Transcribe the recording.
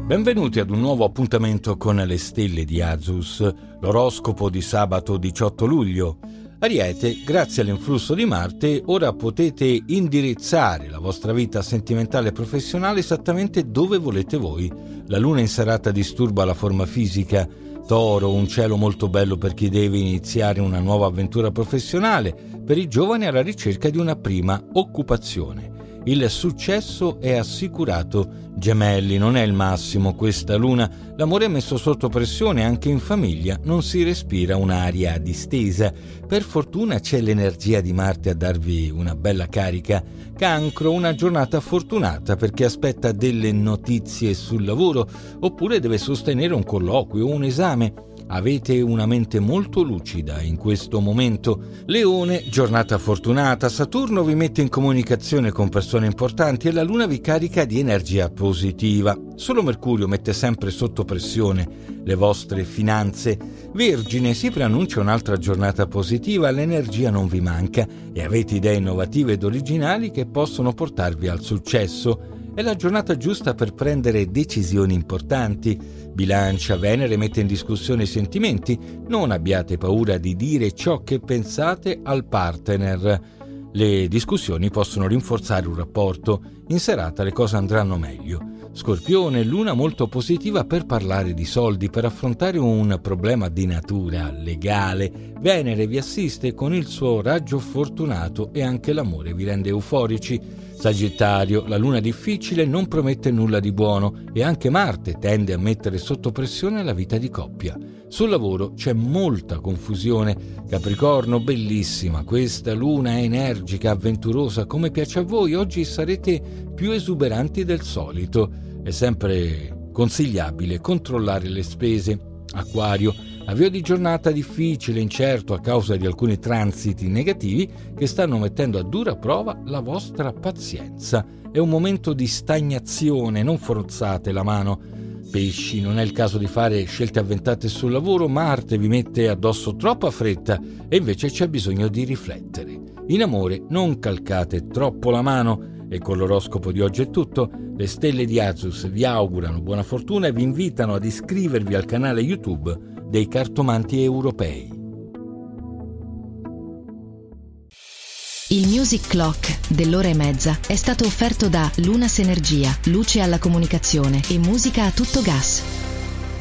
Benvenuti ad un nuovo appuntamento con le stelle di Azus, l'oroscopo di sabato 18 luglio. Ariete, grazie all'influsso di Marte, ora potete indirizzare la vostra vita sentimentale e professionale esattamente dove volete voi. La luna in serata disturba la forma fisica. Toro, un cielo molto bello per chi deve iniziare una nuova avventura professionale, per i giovani alla ricerca di una prima occupazione. Il successo è assicurato. Gemelli, non è il massimo questa luna, l'amore è messo sotto pressione, anche in famiglia non si respira un'aria distesa. Per fortuna c'è l'energia di Marte a darvi una bella carica. Cancro, una giornata fortunata perché aspetta delle notizie sul lavoro oppure deve sostenere un colloquio o un esame. Avete una mente molto lucida in questo momento. Leone, giornata fortunata, Saturno vi mette in comunicazione con persone importanti e la Luna vi carica di energia positiva. Solo Mercurio mette sempre sotto pressione le vostre finanze. Vergine, si preannuncia un'altra giornata positiva, l'energia non vi manca e avete idee innovative ed originali che possono portarvi al successo. È la giornata giusta per prendere decisioni importanti. Bilancia, Venere mette in discussione i sentimenti. Non abbiate paura di dire ciò che pensate al partner. Le discussioni possono rinforzare un rapporto. In serata le cose andranno meglio. Scorpione, luna molto positiva per parlare di soldi, per affrontare un problema di natura legale. Venere vi assiste con il suo raggio fortunato e anche l'amore vi rende euforici. Sagittario, la luna difficile non promette nulla di buono e anche Marte tende a mettere sotto pressione la vita di coppia. Sul lavoro c'è molta confusione. Capricorno, bellissima, questa luna è energica, avventurosa, come piace a voi. Oggi sarete più esuberanti del solito. È sempre consigliabile controllare le spese. Acquario, avvio di giornata difficile, incerto a causa di alcuni transiti negativi che stanno mettendo a dura prova la vostra pazienza. È un momento di stagnazione, non forzate la mano. Pesci, non è il caso di fare scelte avventate sul lavoro, Marte vi mette addosso troppa fretta e invece c'è bisogno di riflettere. In amore non calcate troppo la mano. E con l'oroscopo di oggi è tutto. Le stelle di Azus vi augurano buona fortuna e vi invitano ad iscrivervi al canale YouTube dei cartomanti europei. Il Music Clock dell'ora e mezza è stato offerto da Lunas Energia, luce alla comunicazione e musica a tutto gas.